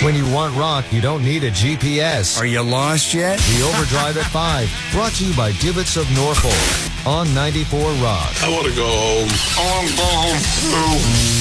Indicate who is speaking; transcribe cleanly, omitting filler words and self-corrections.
Speaker 1: When you want rock, you don't need a GPS.
Speaker 2: Are you lost yet?
Speaker 1: The Overdrive at 5, brought to you by Divots of Norfolk on 94 Rock.
Speaker 3: I want to go home. I want to go home too.